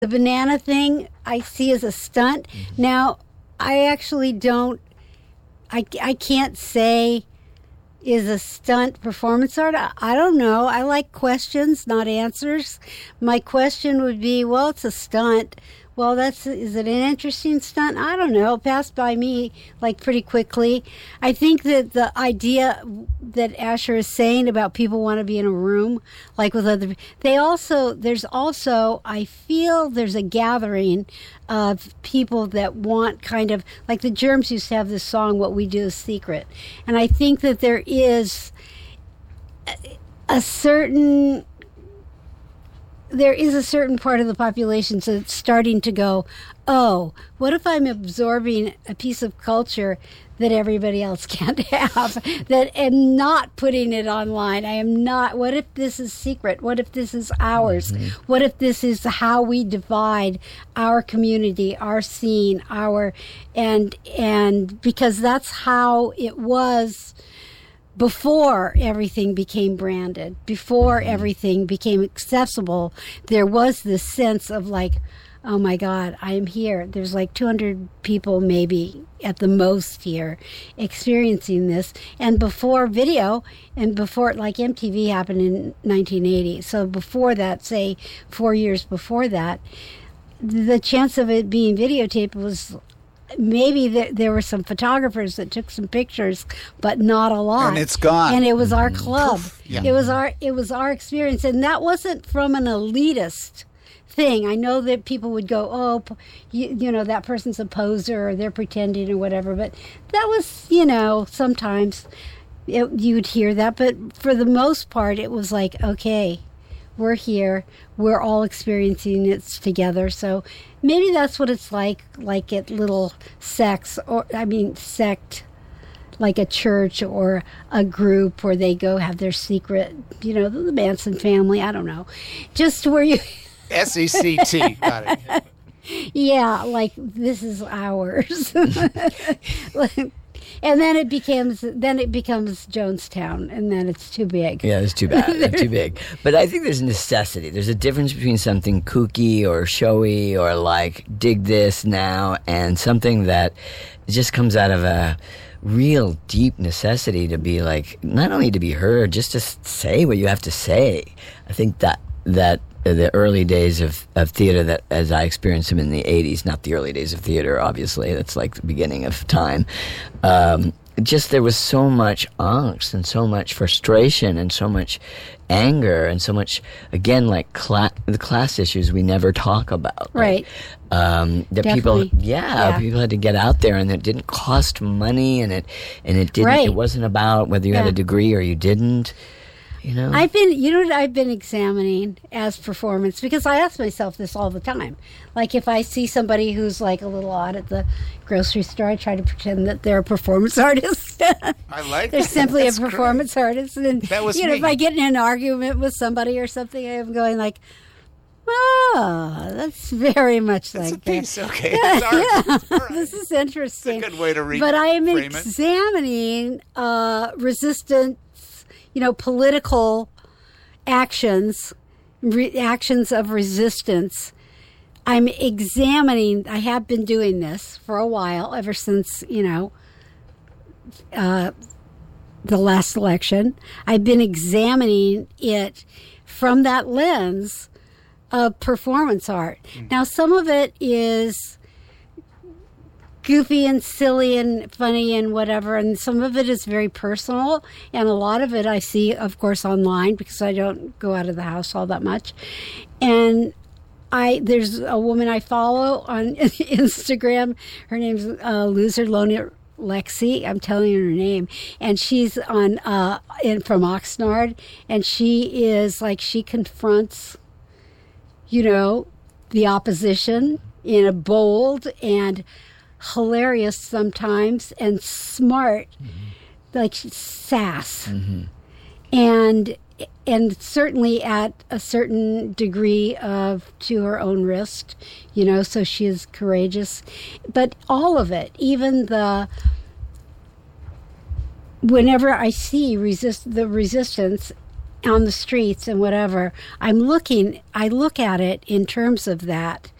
The banana thing I see as a stunt. Now, I actually don't, I can't say is a stunt performance art. I don't know. I like questions, not answers. My question would be, well, it's a stunt. Well, is it an interesting stunt? I don't know. It passed by me like pretty quickly. I think that the idea that Asher is saying about people want to be in a room like with other, there's also, I feel there's a gathering of people that want kind of, like the Germs used to have this song, What We Do Is Secret. And I think that there is a certain part of the population that's starting to go, oh, what if I'm absorbing a piece of culture that everybody else can't have, that am not putting it online? I am not, what if this is secret? What if this is ours? Mm-hmm. What if this is how we divide our community, our scene, and because that's how it was before everything became branded, before everything became accessible. There was this sense of like, oh my God, I am here. There's like 200 people maybe at the most here experiencing this. And before video, and before, like MTV happened in 1980. So before that, say 4 years before that, the chance of it being videotaped was maybe there were some photographers that took some pictures, but not a lot. And it's gone. And it was our club. Yeah. It was our experience, and that wasn't from an elitist thing. I know that people would go, oh, you know, that person's a poser or they're pretending or whatever, but that was, you know, sometimes you'd hear that, but for the most part, it was like, okay, we're here, we're all experiencing it together. So maybe that's what it's like at little sect, like a church or a group where they go have their secret, you know, the Manson family, I don't know. Just where you... SECT, got it. Yeah, like this is ours. And then it becomes Jonestown, and then it's too big. Yeah, it's too bad. Too big. But I think there's necessity. There's a difference between something kooky or showy or like dig this now and something that just comes out of a real deep necessity to be like, not only to be heard, just to say what you have to say. I think that the early days of theater, that as I experienced them in the 80s, not the early days of theater, obviously, that's like the beginning of time, just there was so much angst and so much frustration and so much anger and so much, again, like the class issues we never talk about. Right. That people had to get out there, and it didn't cost money, and it didn't, right. It wasn't about whether you had a degree or you didn't. You know? I've been examining as performance, because I ask myself this all the time. Like if I see somebody who's like a little odd at the grocery store, I try to pretend that they're a performance artist. I like they're that. simply That's a performance artist. And that was if I get in an argument with somebody or something, I'm going like, oh, that's very much it's like a piece, that. okay. It's art. Yeah, All right. this is interesting. It's a good way to But I am frame it. examining resistance, political actions, actions of resistance. I'm examining, I have been doing this for a while, ever since, the last election. I've been examining it from that lens of performance art. Now, some of it is goofy and silly and funny and whatever, and some of it is very personal, and a lot of it I see, of course, online, because I don't go out of the house all that much. And there's a woman I follow on Instagram. Her name's Loser Loner Lexi. I'm telling you her name, and she's from Oxnard, and she confronts, the opposition in a bold and hilarious sometimes and smart, like sass, and certainly at a certain degree to her own risk, so she is courageous. But all of it, even whenever I see the resistance, on the streets and whatever, I look at it in terms of that.